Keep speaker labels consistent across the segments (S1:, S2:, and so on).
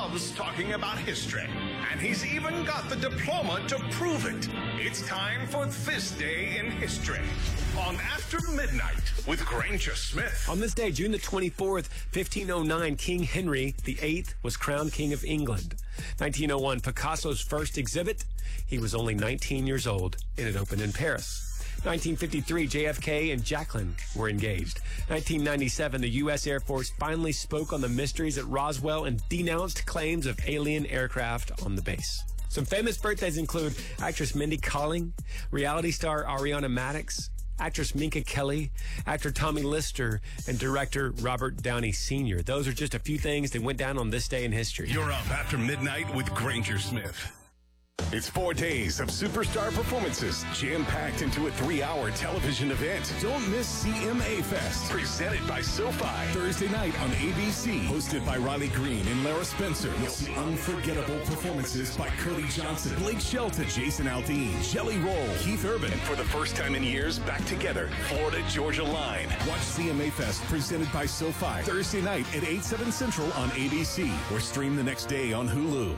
S1: loves talking about history, and he's even got the diploma to prove it. It's time for This Day in History on After Midnight with Granger Smith.
S2: On this day, June the 24th, 1509, King Henry VIII was crowned King of England. 1901, Picasso's first exhibit. He was only 19 years old, and it opened in Paris. 1953, JFK and Jacqueline were engaged. 1997, the U.S. Air Force finally spoke on the mysteries at Roswell and denounced claims of alien aircraft on the base. Some famous birthdays include actress Mindy Kaling, reality star Ariana Madix, actress Minka Kelly, actor Tommy Lister, and director Robert Downey Sr. Those are just a few things that went down on this day in history.
S1: You're up After Midnight with Granger Smith. It's 4 days of superstar performances jam-packed into a 3-hour television event. Don't miss CMA Fest, presented by SoFi. Thursday night on ABC, hosted by Riley Green and Lara Spencer. You'll see unforgettable performances by Curly Johnson, Blake Shelton, Jason Aldean, Jelly Roll, Keith Urban, and for the first time in years, back together, Florida-Georgia Line. Watch CMA Fest, presented by SoFi, Thursday night at 8/7 Central on ABC, or stream the next day on Hulu.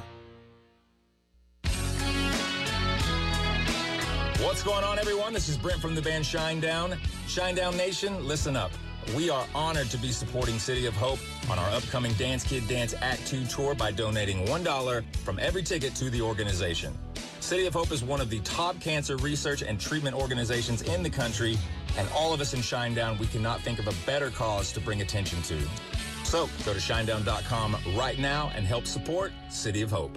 S3: What's going on, everyone? This is Brent from the band Shinedown. Shinedown Nation, listen up. We are honored to be supporting City of Hope on our upcoming Dance Kid Dance Act 2 tour by donating $1 from every ticket to the organization. City of Hope is one of the top cancer research and treatment organizations in the country, and all of us in Shinedown, we cannot think of a better cause to bring attention to. So go to shinedown.com right now and help support City of Hope.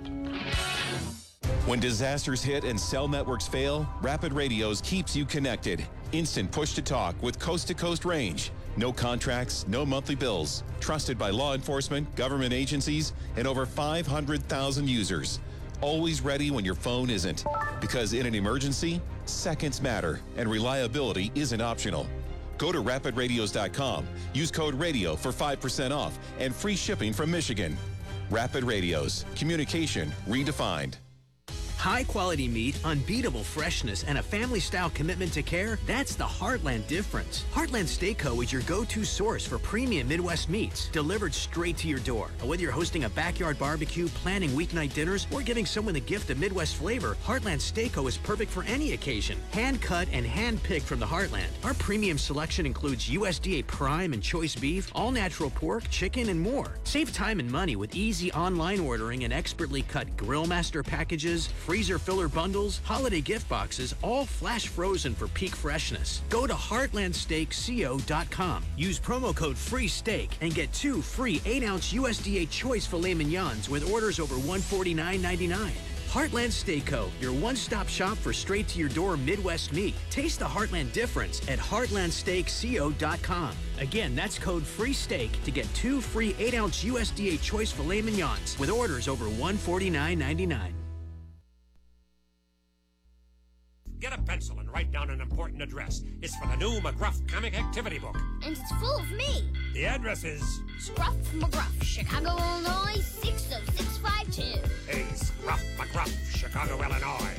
S4: When disasters hit and cell networks fail, Rapid Radios keeps you connected. Instant push-to-talk with coast-to-coast range. No contracts, no monthly bills. Trusted by law enforcement, government agencies, and over 500,000 users. Always ready when your phone isn't. Because in an emergency, seconds matter, and reliability isn't optional. Go to rapidradios.com. Use code RADIO for 5% off and free shipping from Michigan. Rapid Radios. Communication redefined.
S5: High-quality meat, unbeatable freshness, and a family-style commitment to care, that's the Heartland difference. Heartland Steakco is your go-to source for premium Midwest meats, delivered straight to your door. Whether you're hosting a backyard barbecue, planning weeknight dinners, or giving someone the gift of Midwest flavor, Heartland Steakco is perfect for any occasion. Hand-cut and hand-picked from the Heartland. Our premium selection includes USDA prime and choice beef, all-natural pork, chicken, and more. Save time and money with easy online ordering and expertly cut Grill Master packages, freezer filler bundles, holiday gift boxes, all flash frozen for peak freshness. Go to heartlandsteakco.com. Use promo code FREESTEAK and get 2 free 8-ounce USDA choice filet mignons with orders over $149.99. Heartland Steakco, your one-stop shop for straight-to-your-door Midwest meat. Taste the Heartland difference at heartlandsteakco.com. Again, that's code FREESTEAK to get 2 free 8-ounce USDA choice filet mignons with orders over $149.99.
S6: Get a pencil and write down an important address. It's for the new McGruff comic activity book.
S7: And it's full of me.
S6: The address is
S7: Scruff McGruff, Chicago, Illinois, 60652.
S6: Hey, Scruff McGruff, Chicago, Illinois.